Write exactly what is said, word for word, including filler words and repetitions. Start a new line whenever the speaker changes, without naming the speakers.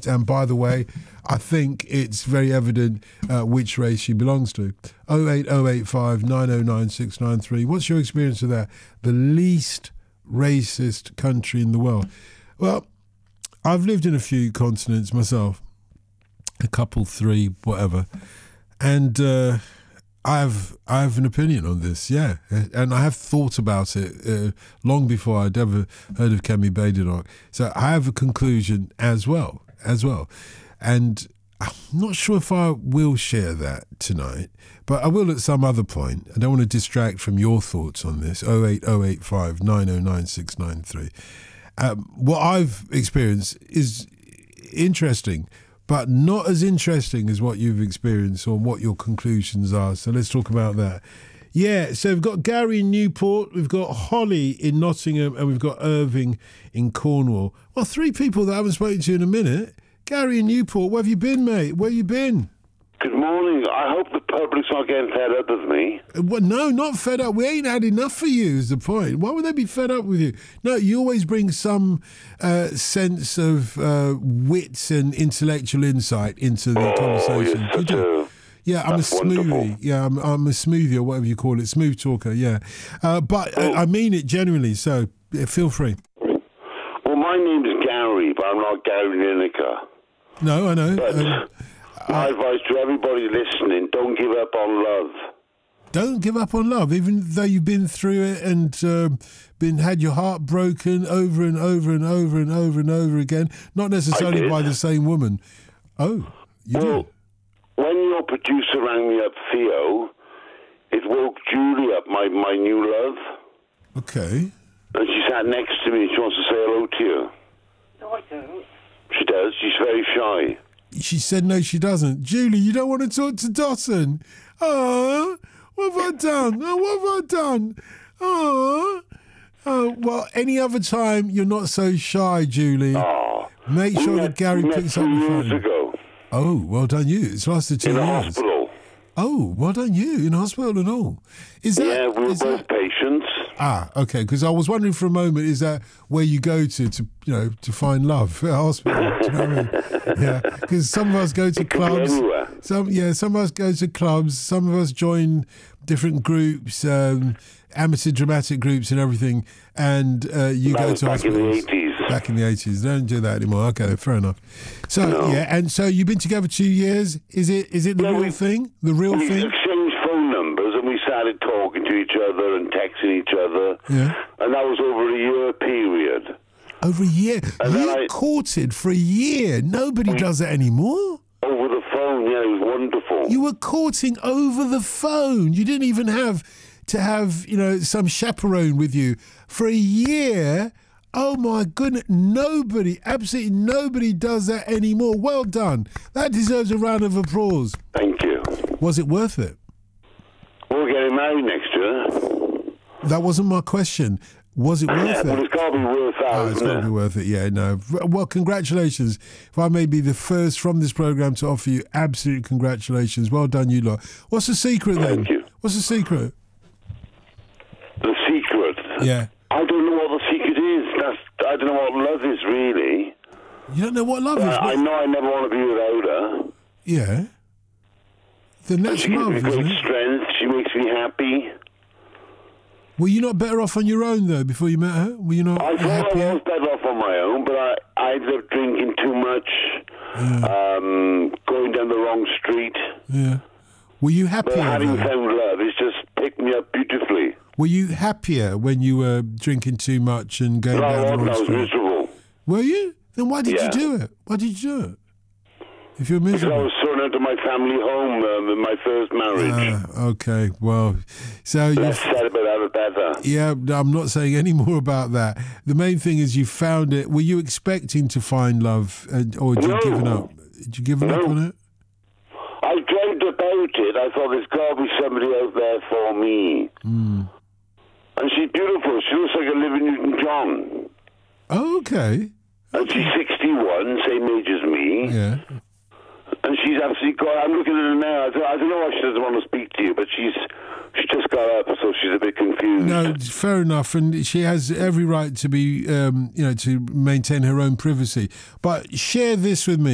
right. And by the way, I think it's very evident uh, which race she belongs to. oh eight oh eight five nine oh nine six nine three. What's your experience of that? The least racist country in the world. Well, I've lived in a few continents myself, a couple, three, whatever, and uh, I have I have an opinion on this, yeah, and I have thought about it uh, long before I'd ever heard of Kemi Badenoch. So I have a conclusion as well, as well, and I'm not sure if I will share that tonight, but I will at some other point. I don't want to distract from your thoughts on this. oh eight oh eight five nine oh nine six nine three. Um, what I've experienced is interesting, but not as interesting as what you've experienced or what your conclusions are. So let's talk about that. Yeah, so we've got Gary in Newport, we've got Holly in Nottingham, and we've got Irving in Cornwall. Well, three people that I haven't spoken to in a minute. Gary in Newport, where have you been, mate? Where have you been?
Good morning. I hope the public's not getting fed up with me.
Well, no, not fed up. We ain't had enough for you is the point. Why would they be fed up with you? No, you always bring some uh, sense of uh, wit and intellectual insight into the
oh,
conversation.
You're such a,
yeah, I'm a smoothie.
Wonderful.
Yeah, I'm, I'm a smoothie or whatever you call it. Smooth talker, yeah. Uh, but oh. I, I mean it genuinely, so yeah, feel free.
Well, my name's Gary, but I'm not Gary Lineker.
No, I know.
But
um,
my advice to everybody listening, don't give up on love.
Don't give up on love, even though you've been through it and um, been had your heart broken over and over and over and over and over again. Not necessarily by the same woman. Oh, you
well,
did?
When your producer rang me up, Theo, it woke Julie up, my, my new love.
Okay.
And she sat next to me and she wants to say hello to you.
No, I don't.
She does. She's very shy.
She said no, she doesn't. Julie, you don't want to talk to Dotton? Oh, what have I done? Oh, what have I done? Oh, oh, well, any other time you're not so shy, Julie.
Oh,
Make sure
met,
that Gary picks up the phone.
years ago.
Oh, well done you. It's lasted two
in
years.
In the hospital.
Oh, well done you. In hospital and all. Is that,
yeah, we were both
that...
patients.
Ah, okay. Because I was wondering for a moment, is that where you go to, to you know, to find love at hospital? Do you know what I mean? Yeah. Because some of us go to
it
clubs.
Could be anywhere.
Some, yeah, some of us go to clubs. Some of us join different groups, um, amateur dramatic groups and everything. And uh, you
that
go
was
to
back
hospitals.
in the eighties.
Back in the eighties. They don't do that anymore. Okay, fair enough. So,
no.
yeah, and so you've been together two years. Is it is it the
yeah,
real
we,
thing? The real
we
thing?
exchanged phone numbers and we started talking to each other and texting each other.
Yeah.
And that was over a year period.
Over a year?
And
you
I,
courted for a year. Nobody we, does that anymore.
Over the phone, yeah, it was wonderful.
You were courting over the phone. You didn't even have to have, you know, some chaperone with you for a year. Oh my goodness, nobody, absolutely nobody does that anymore. Well done. That deserves a round of applause.
Thank you.
Was it worth it?
We're getting married next year.
That wasn't my question. Was it worth
yeah,
it?
Well, it's got to be worth it.
Oh, it's got to be worth it, yeah, no. Well, congratulations. If I may be the first from this programme to offer you absolute congratulations. Well done, you lot. What's the secret then?
Thank you.
What's the secret?
The secret?
Yeah.
I don't know what the secret is. That's, I don't know what love is, really.
You don't know what love
uh,
is?
I know I never want to be without her.
Yeah. Then that's
she
love,
gives me
isn't
great
it?
strength. She makes me happy.
Were you not better off on your own, though, before you met her? Were you not
I thought
happier?
I was better off on my own, but I, I ended up drinking too much,
Yeah.
um, going down the wrong street.
Yeah. Were you happier?
But having
though?
found love, it's just picked me up beautifully.
Were you happier when you were drinking too much and going
No,
down the
I
wrong
was
street?
miserable.
Were you? Then why did
Yeah.
you do it? Why did you do it? If you're
Because
miserable.
I was thrown out of my family home um, in my first marriage.
Ah, okay, well, so you.
Less said about that, the better.
Yeah, no, I'm not saying any more about that. The main thing is you found it. Were you expecting to find love, uh, or did
No.
you given up? Did you given
No.
up on it?
I dreamed about it. I thought there's got to be somebody out there for me.
Mm.
And she's beautiful. She looks like a living Newton-John.
Oh, okay.
And she's sixty-one, same age as me.
Yeah.
And she's absolutely got. I'm looking at her now. I don't, I don't know why she doesn't want to speak to you, but she's she just got up, so she's a bit confused.
No, fair enough, and she has every right to be, um, you know, to maintain her own privacy. But share this with me.